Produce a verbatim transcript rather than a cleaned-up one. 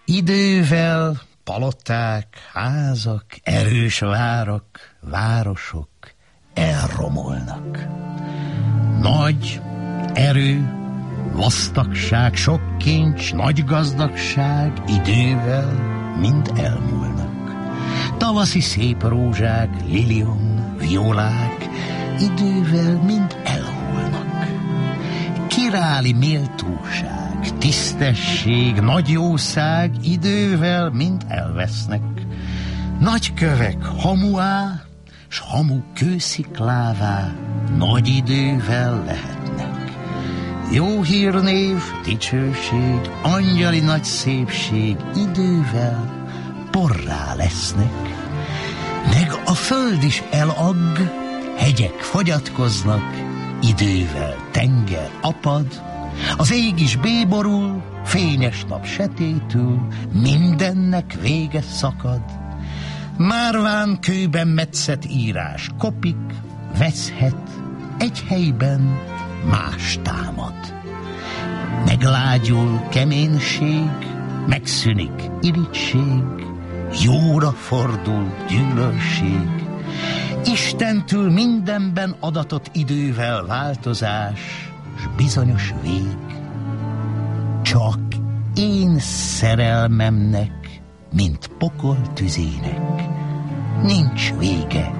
Idővel paloták, házak, erős várak, városok elromolnak. Nagy erő, vastagság, sok kincs, nagy gazdagság idővel mind elmúlnak. Tavaszi szép rózsák, lilium, violák idővel mind elhullnak. Király méltóság, tisztesség, nagy jószág idővel mind elvesznek. Nagy kövek hamuá, s hamu kősziklává nagy idővel lehetnek. Jó hírnév, dicsőség, angyali nagy szépség idővel porrá lesznek. Meg a föld is elagg, hegyek fogyatkoznak, idővel tenger apad, az ég is béborul, fényes nap setétül, mindennek vége szakad. Márván kőben metszett írás kopik, veszhet, egy helyben más támad. Meglágyul keménység, megszűnik irigység, jóra fordul gyűlölség. Istentől mindenben adatott idővel változás, s bizonyos vég. Csak én szerelmemnek, mint pokol tüzének, nincs vége